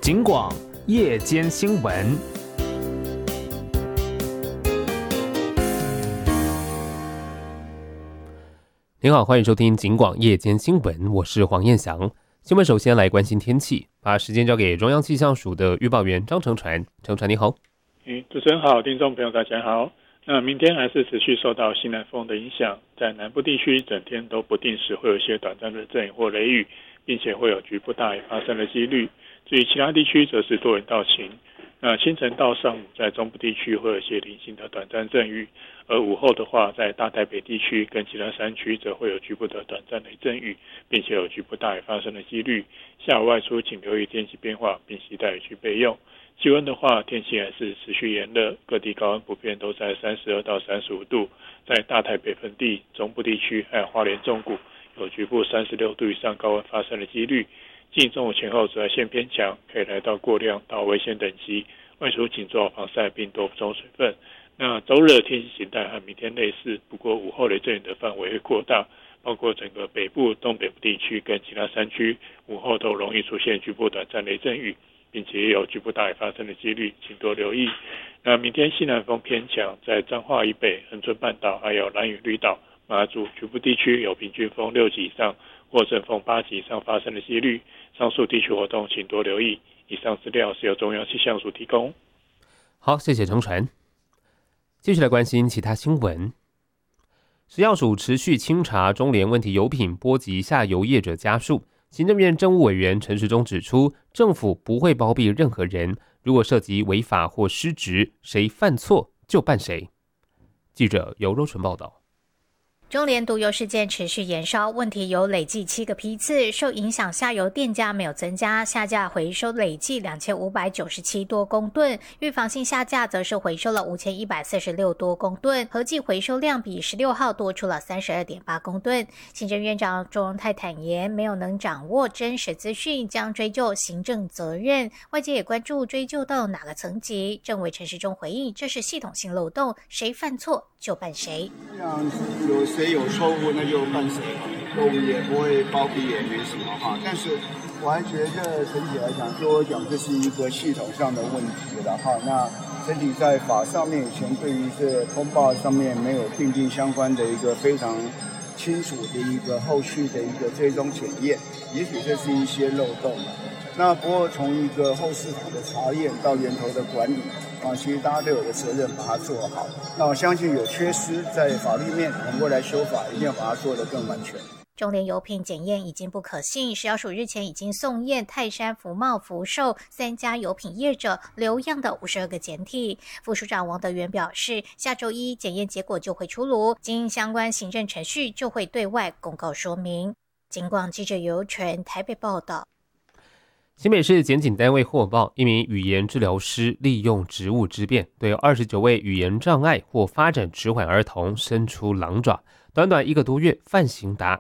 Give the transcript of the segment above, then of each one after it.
警广夜间新闻。您好，欢迎收听警广夜间新闻，我是黄彦翔。新闻首先来关心天气，把时间交给中央气象署的预报员张成传。成传你好。 主持人好，听众朋友大家好。那明天还是持续受到西南风的影响，在南部地区整天都不定时会有一些短暂的阵雨或雷雨，并且会有局部大雨发生的几率。至于其他地区则是多云到晴。那清晨到上午在中部地区会有一些零星的短暂阵雨，而午后的话在大台北地区跟其他山区则会有局部的短暂雷阵雨，并且有局部大雨发生的几率。下午外出请留意天气变化，并携带雨具备用。气温的话，天气还是持续炎热，各地高温普遍都在32到35度，在大台北盆地、中部地区还有花莲纵谷有局部36度以上高温发生的几率。近中午前后紫外线偏强，可以来到过量到危险等级，外出请做好防晒并多补充水分。那周日的天气形态和明天类似，不过午后雷阵雨的范围会扩大，包括整个北部、东北部地区跟其他山区，午后都容易出现局部短暂雷阵雨，并且也有局部大雨发生的几率，请多留意。那明天西南风偏强，在彰化以北、恒春半岛还有兰屿绿岛、马祖局部地区有平均风6级以上或阵风8级以上发生的几率。上述地区活动请多留意。以上资料是由中央气象署提供。 好，谢谢成传。继续来关心其他新闻。食药署持续清查中联问题油品波及下游业者家数。行政院政务委员陈时中指出，政府不会包庇任何人，如果涉及违法或失职，谁犯错就办谁。记者尤柔纯报道。 中联毒油事件持续延烧，问题油累计7个批次，受影响下游电价没有增加，下架回收累计2597多公吨，预防性下架则是回收了5146多公吨，合计回收量比16号多出了32.8公吨。行政院长周荣泰坦言，没有能掌握真实资讯，将追究行政责任。外界也关注追究到哪个层级，政委陈时中回应，这是系统性漏洞，谁犯错就办谁。 谁有错误那就办谁，我们也不会包庇，也没什么哈。但是我还觉得整体来讲，对我讲这是一个系统上的问题了哈。那整体在法上面以前对于这通报上面没有订定相关的一个非常清楚的一个后续的一个追踪检验，也许这是一些漏洞。那不过从一个后市场的查验到源头的管理其实大家都有个责任把它做好。那我相信有缺失在法律面能够来修法，一定要把它做得更完全。 中联油品检验已经不可信，食药署日前已经送验泰山、福茂、福寿3家油品业者留样的52个检体。副署长王德元表示，下周一检验结果就会出炉，经相关行政程序就会对外公告说明。警广记者尤纯台北报道。 新北市检警单位获报，一名语言治疗师利用职务之便，对29位语言障碍或发展迟缓儿童伸出狼爪，短短1个多月，犯行达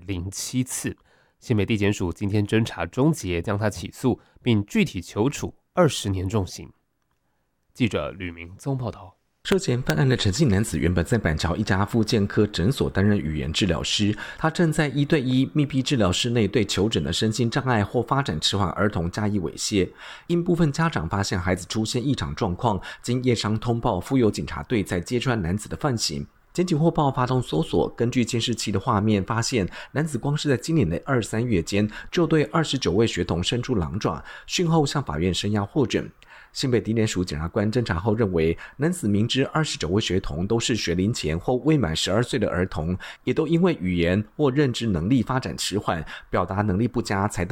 107次。新北地检署今天侦查终结，将他起诉，并具体求处20年重刑。记者吕明宗报道。 涉嫌犯案的陈姓男子原本在板桥一家复健科诊所担任语言治疗师，他正在1对1密闭治疗室内对求诊的身心障碍或发展迟缓儿童加以猥亵。因部分家长发现孩子出现异常状况，经业商通报妇幼警察队在揭穿男子的犯行。检警获报发动搜索，根据监视器的画面发现，男子光是在今年的2、3月间就对29位学童伸出狼爪，讯后向法院申押获准。新北地检署检察官侦查后认为，男子明知29位学童都是学龄前或未满12岁的儿童，也都因为语言或认知能力发展迟缓、表达能力不佳才到